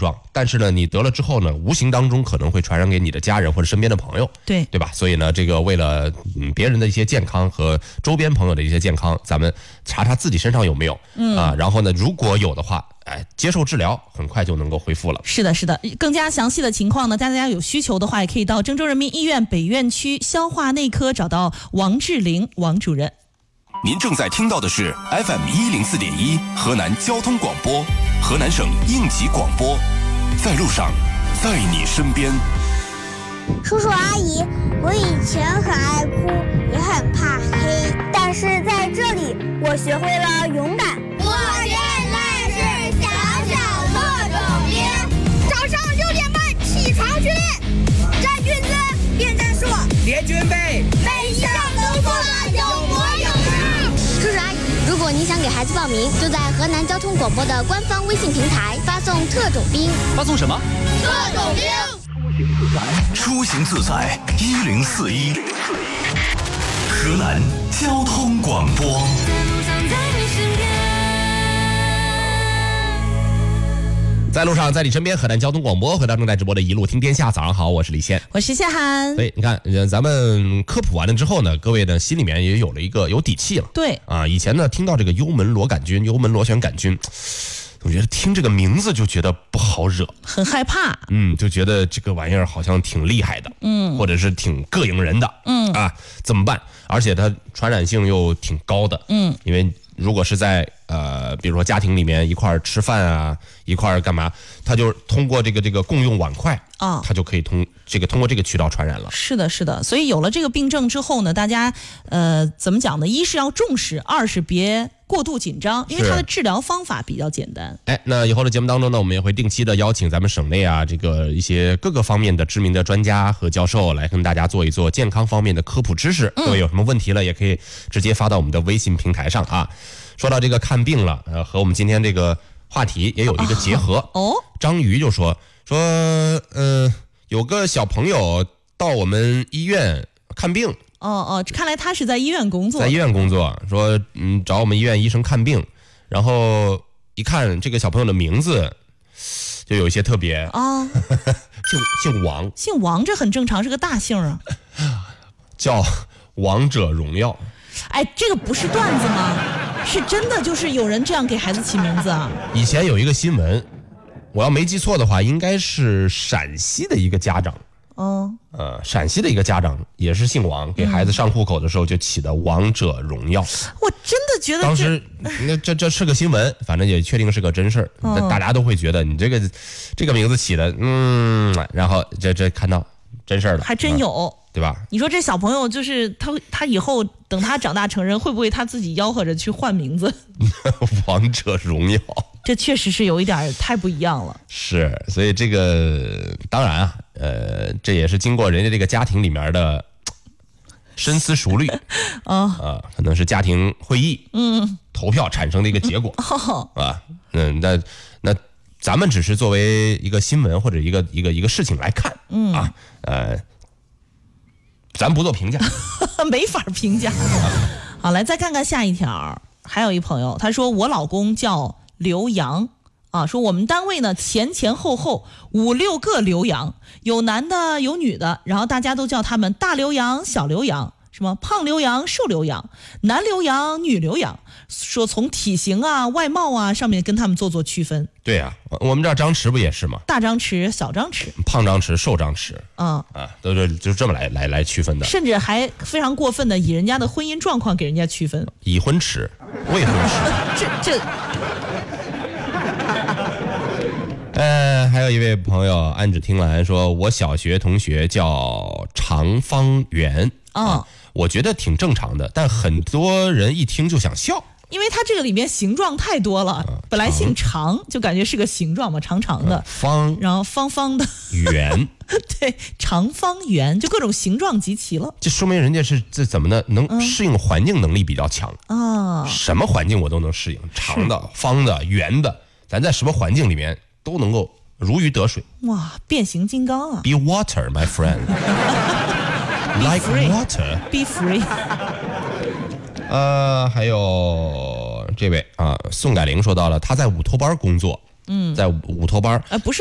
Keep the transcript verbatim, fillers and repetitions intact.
状，但是呢，你得了之后呢，无形当中可能会传染给你的家人或者身边的朋友， 对对吧？所以呢，这个为了嗯别人的一些健康和周边朋友的一些健康，咱们查查自己身上有没有，嗯啊，然后呢，如果有的话，哎，接受治疗，很快就能够恢复了。 是的，是的，更加详细的情况呢，大家有需求的话，也可以到郑州人民医院北院区消化内科找到王志玲王主任。 您正在听到的是 F M 一零四点一河南交通广播，河南省应急广播，在路上，在你身边。 叔叔阿姨，我以前很爱哭，也很怕黑，但是在这里，我学会了勇敢。 我现在是小小特种兵，早上六点半起床训练，站军姿，练战术， 练军备， 每一项都做得有模有样。 叔叔阿姨，如果你想给孩子报名，就在河南交通广播的官方微信平台发送“特种兵”。 发送什么？ 特种兵。 出行自在一零四一，河南交通广播。 在路上，在你身边，河南交通广播，回到正在直播的一路听天下。早上好，我是李现， 我是夏涵。 对，你看，咱们科普完了之后呢，各位呢心里面也有了一个有底气了。 对啊，以前呢听到这个幽门螺杆菌、幽门螺旋杆菌，我觉得听这个名字就觉得不好惹， 很害怕。 嗯，就觉得这个玩意儿好像挺厉害的，嗯，或者是挺膈应人的，嗯啊，怎么办？而且它传染性又挺高的，嗯，因为如果是在呃，比如说家庭里面一块儿吃饭啊，一块儿干嘛，他就通过这个这个共用碗筷啊，他就可以通这个通过这个渠道传染了。 是的，是的。所以有了这个病症之后呢，大家呃怎么讲呢？一是要重视，二是别过度紧张，因为它的治疗方法比较简单。 哎，那以后的节目当中呢，我们也会定期的邀请咱们省内啊这个一些各个方面的知名的专家和教授来跟大家做一做健康方面的科普知识。各位有什么问题了，也可以直接发到我们的微信平台上啊。说到这个看病了，呃，和我们今天这个话题也有一个结合。 哦， 张瑜就说说，呃，有个小朋友到我们医院看病。 哦哦，看来他是在医院工作， 在医院工作，说嗯找我们医院医生看病，然后一看这个小朋友的名字就有一些特别啊、哦，姓姓王， 姓王这很正常，是个大姓啊， 叫王者荣耀。 哎，这个不是段子吗？是真的，就是有人这样给孩子起名字啊。 以前有一个新闻，我要没记错的话，应该是陕西的一个家长。哦，呃，陕西的一个家长也是姓王，给孩子上户口的时候就起的王者荣耀。 我真的觉得当时那这这是个新闻，反正也确定是个真事儿、嗯，大家都会觉得你这个这个名字起的，嗯，然后这这看到真事儿了， 还真有。 嗯，对吧？ 你说这小朋友就是他，他以后等他长大成人，会不会他自己吆喝着去换名字？ 王者荣耀， 这确实是有一点太不一样了。 是，所以这个当然啊，呃，这也是经过人家这个家庭里面的深思熟虑啊啊，可能是家庭会议嗯投票产生的一个结果、哦、啊，嗯，那那咱们只是作为一个新闻或者一个一个一个事情来看，嗯啊，呃。咱不做评价没法评价。好，来再看看下一条。还有一朋友他说，我老公叫刘洋啊，说我们单位呢前前后后五六个刘洋，有男的有女的，然后大家都叫他们大刘洋小刘洋，什么胖刘洋瘦刘洋，男刘洋女刘洋，说从体型啊外貌啊上面跟他们做做区分。 对啊，我们这张弛不也是吗？ 大张弛小张弛， 胖张弛瘦张弛， 嗯啊，都是就这么来来来区分的。 甚至还非常过分的以人家的婚姻状况给人家区分， 已婚齿未婚齿这这呃，还有一位朋友安芷听兰说，我小学同学叫长方圆啊、哦，我觉得挺正常的，但很多人一听就想笑， 因为它这个里面形状太多了、嗯、本来姓长就感觉是个形状嘛，长长的、嗯、 方， 然后方方的圆对，长方圆就各种形状集齐了， 这说明人家是这怎么呢？能适应环境能力比较强啊、嗯，什么环境我都能适应，长的方的圆的，咱在什么环境里面都能够如鱼得水。 哇，变形金刚啊 Be water my friend Like water Be free 呃，还有这位啊，宋改玲说到了，他在午托班工作，嗯，在午托班， 呃，不是